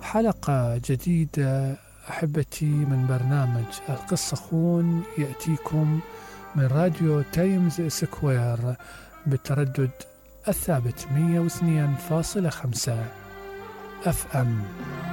حلقة جديدة أحبتي من برنامج القصة خون، يأتيكم من راديو تايمز سكوير بالتردد الثابت 102.5 FM.